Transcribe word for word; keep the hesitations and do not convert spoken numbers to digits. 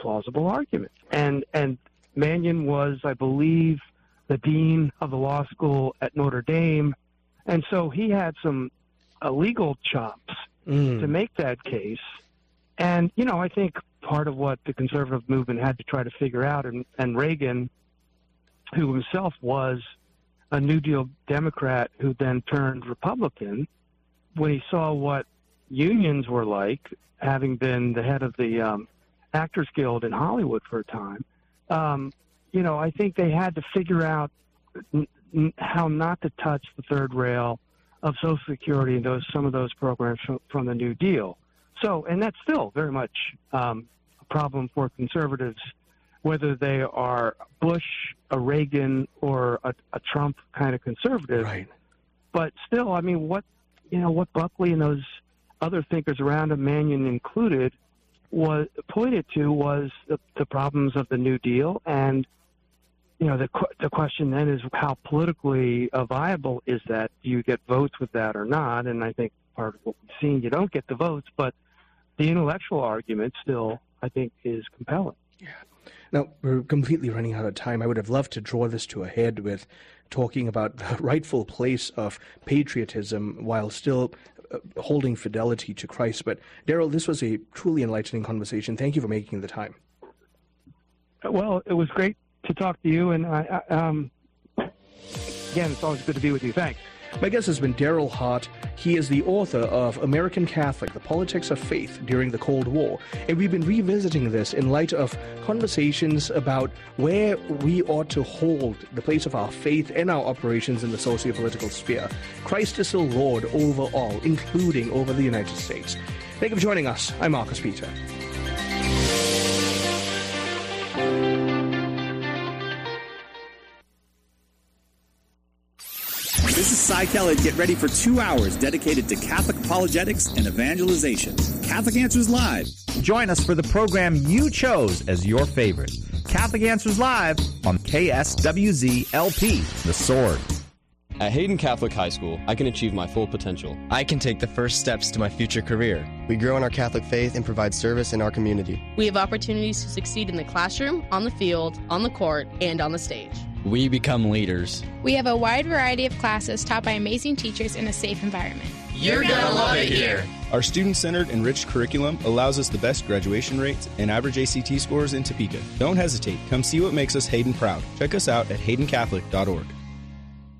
plausible argument. And and Mannion was, I believe, the dean of the law school at Notre Dame, and so he had some uh, legal chops mm. to make that case. And, you know, I think part of what the conservative movement had to try to figure out, and, and Reagan, who himself was a New Deal Democrat who then turned Republican, when he saw what unions were like, having been the head of the um, Actors Guild in Hollywood for a time, um, you know, I think they had to figure out n- n- how not to touch the third rail of Social Security and those some of those programs from, from the New Deal. So, and that's still very much um, a problem for conservatives, whether they are Bush, a Reagan, or a, a Trump kind of conservative. Right. But still, I mean, what you know, what Buckley and those other thinkers around him, Mannion included, was pointed to was the, the problems of the New Deal. And you know, the the question then is how politically uh, viable is that? Do you get votes with that or not? And I think part of what we've seen, you don't get the votes, but the intellectual argument still, I think, is compelling. Yeah. Now, we're completely running out of time. I would have loved to draw this to a head with talking about the rightful place of patriotism while still uh, holding fidelity to Christ. But, Darrell, this was a truly enlightening conversation. Thank you for making the time. Well, it was great to talk to you. And, I, I, um, again, it's always good to be with you. Thanks. My guest has been Darrell Hart. He is the author of American Catholic, The Politics of Faith During the Cold War. And we've been revisiting this in light of conversations about where we ought to hold the place of our faith and our operations in the socio-political sphere. Christ is still Lord over all, including over the United States. Thank you for joining us. I'm Marcus Peter. This is Cy Kellett. Get ready for two hours dedicated to Catholic apologetics and evangelization. Catholic Answers Live. Join us for the program you chose as your favorite. Catholic Answers Live on K S W Z L P, The Sword. At Hayden Catholic High School, I can achieve my full potential. I can take the first steps to my future career. We grow in our Catholic faith and provide service in our community. We have opportunities to succeed in the classroom, on the field, on the court, and on the stage. We become leaders. We have a wide variety of classes taught by amazing teachers in a safe environment. You're gonna love it here. Our student-centered, enriched curriculum allows us the best graduation rates and average A C T scores in Topeka. Don't hesitate. Come see what makes us Hayden proud. Check us out at hayden catholic dot org.